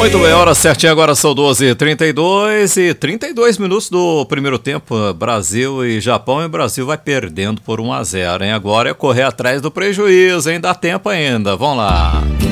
Muito bem, hora certinha agora são 12h32 e 32 minutos do primeiro tempo, Brasil e Japão, e o Brasil vai perdendo por 1-0, hein? Agora é correr atrás do prejuízo, hein? Dá tempo ainda, vamos lá.